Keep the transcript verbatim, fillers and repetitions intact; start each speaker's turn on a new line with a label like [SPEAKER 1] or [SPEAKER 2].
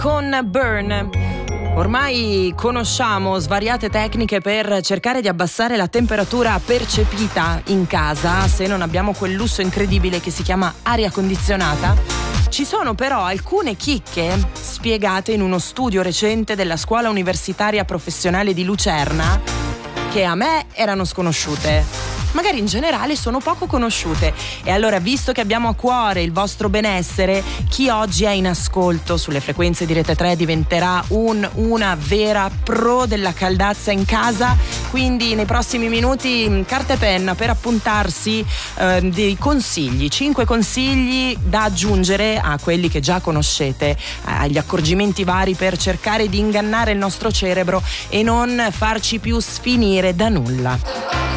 [SPEAKER 1] con Burn. Ormai conosciamo svariate tecniche per cercare di abbassare la temperatura percepita in casa se non abbiamo quel lusso incredibile che si chiama aria condizionata. Ci sono però alcune chicche spiegate in uno studio recente della Scuola Universitaria Professionale di Lucerna che a me erano sconosciute. Magari in generale sono poco conosciute. E allora, visto che abbiamo a cuore il vostro benessere, chi oggi è in ascolto sulle frequenze di Rete tre diventerà un, una vera pro della caldezza in casa. Quindi nei prossimi minuti carta e penna per appuntarsi eh, dei consigli, cinque consigli da aggiungere a quelli che già conoscete, agli accorgimenti vari per cercare di ingannare il nostro cerebro e non farci più sfinire da nulla.